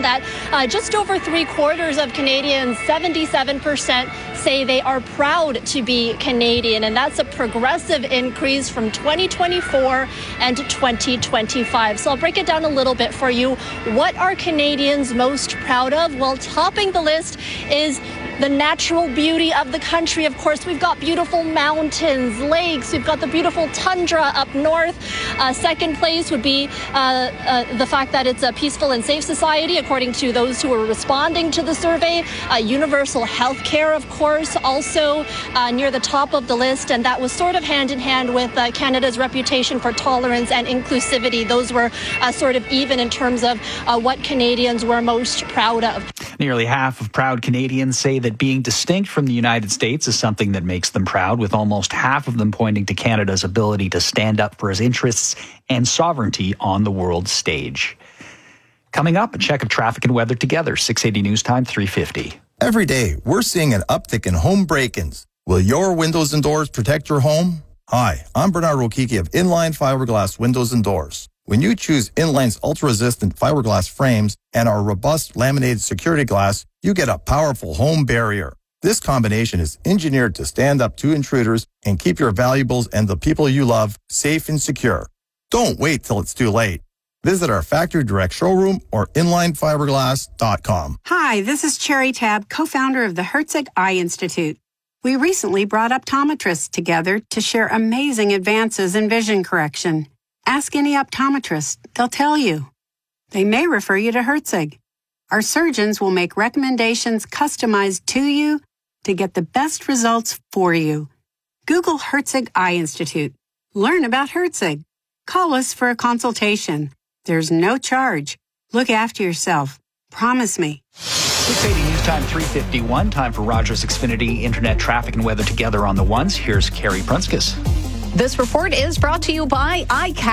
that just over 3/4 of Canadians, 77%, say they are proud to be Canadian, and that's a progressive increase from 2024 and 2025. So I'll break it down a little bit for you. What are Canadians most proud of? Well, topping the list is the natural beauty of the country. Of course, we've got beautiful mountains, lakes, we've got the beautiful tundra up north. Second place would be the fact that it's a peaceful and safe society, according to those who are responding to the survey. Universal health care, of course, also near the top of the list, and that was sort of hand in hand with Canada's reputation for tolerance and inclusivity. Those were sort of even in terms of what Canadians were most proud of. Nearly half of proud Canadians say that being distinct from the United States is something that makes them proud, with almost half of them pointing to Canada's ability to stand up for its interests and sovereignty on the world stage. Coming up, a check of traffic and weather together. 680 News Time, 3:50. Every day, we're seeing an uptick in home break-ins. Will your windows and doors protect your home? Hi, I'm Bernard Rokiki of Inline Fiberglass Windows and Doors. When you choose Inline's ultra-resistant fiberglass frames and our robust laminated security glass, you get a powerful home barrier. This combination is engineered to stand up to intruders and keep your valuables and the people you love safe and secure. Don't wait till it's too late. Visit our factory direct showroom or inlinefiberglass.com. Hi, this is Cherry Tab, co-founder of the Herzig Eye Institute. We recently brought optometrists together to share amazing advances in vision correction. Ask any optometrist, they'll tell you. They may refer you to Herzig. Our surgeons will make recommendations customized to you to get the best results for you. Google Herzig Eye Institute. Learn about Herzig. Call us for a consultation. There's no charge. Look after yourself. Promise me. 680 News Time, 3:51. Time for Rogers Xfinity Internet traffic and weather together on the ones. Here's Carrie Prunskis. This report is brought to you by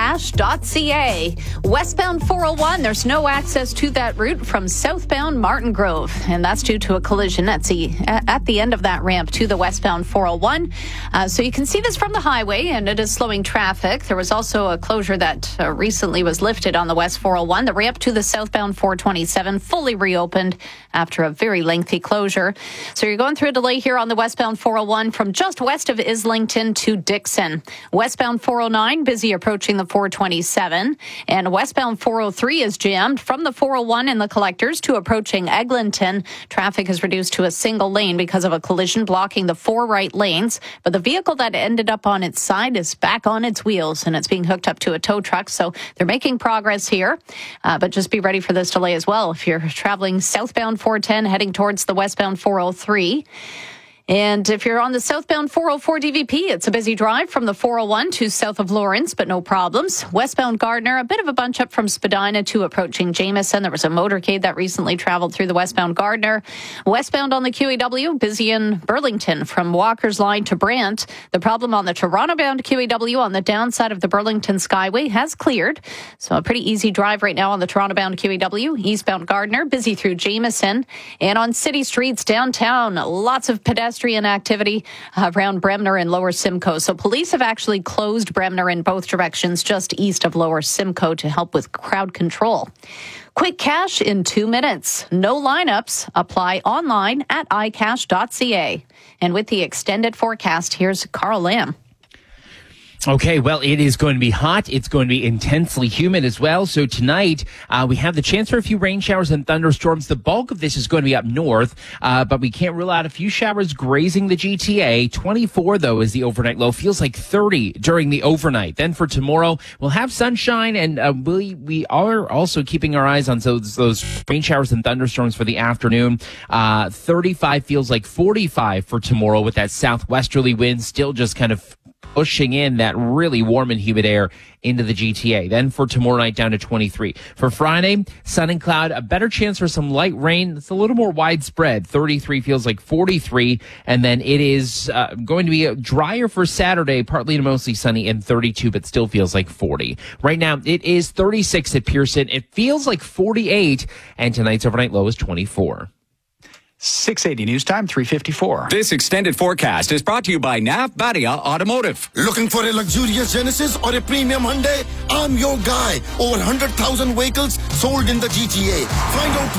iCash.ca. Westbound 401, there's no access to that route from southbound Martin Grove, and that's due to a collision at the end of that ramp to the westbound 401. So you can see this from the highway, and it is slowing traffic. There was also a closure that recently was lifted on the west 401. The ramp to the southbound 427 fully reopened after a very lengthy closure. So you're going through a delay here on the westbound 401 from just west of Islington to Dixon. Westbound 409 busy approaching the 427, and westbound 403 is jammed from the 401 in the collectors to approaching Eglinton. Traffic is reduced to a single lane because of a collision blocking the 4 right lanes, but the vehicle that ended up on its side is back on its wheels, and it's being hooked up to a tow truck, so they're making progress here, but just be ready for this delay as well if you're traveling southbound 410 heading towards the westbound 403. And if you're on the southbound 404 DVP, it's a busy drive from the 401 to south of Lawrence, but no problems. Westbound Gardner, a bit of a bunch up from Spadina to approaching Jameson. There was a motorcade that recently traveled through the westbound Gardner. Westbound on the QEW, busy in Burlington from Walker's Line to Brant. The problem on the Toronto-bound QEW on the downside of the Burlington Skyway has cleared. So a pretty easy drive right now on the Toronto-bound QEW. Eastbound Gardner, busy through Jameson. And on city streets downtown, lots of pedestrian activity around Bremner and Lower Simcoe. So police have actually closed Bremner in both directions just east of Lower Simcoe to help with crowd control. Quick cash in 2 minutes. No lineups. Apply online at iCash.ca. And with the extended forecast, here's Carl Lamb. Okay, well, it is going to be hot. It's going to be intensely humid as well. So tonight, we have the chance for a few rain showers and thunderstorms. The bulk of this is going to be up north, but we can't rule out a few showers grazing the GTA. 24, though, is the overnight low. Feels like 30 during the overnight. Then for tomorrow, we'll have sunshine, and we are also keeping our eyes on those rain showers and thunderstorms for the afternoon. 35 feels like 45 for tomorrow with that southwesterly wind still just kind of pushing in that really warm and humid air into the GTA. Then for tomorrow night, down to 23. For Friday, sun and cloud, a better chance for some light rain. It's a little more widespread. 33 feels like 43. And then it is going to be drier for Saturday, partly to mostly sunny, and 32, but still feels like 40. Right now, it is 36 at Pearson. It feels like 48, and tonight's overnight low is 24. 680 News Time, 3:54. This extended forecast is brought to you by Nav Badia Automotive. Looking for a luxurious Genesis or a premium Hyundai? I'm your guy. Over 100,000 vehicles sold in the GTA. Find out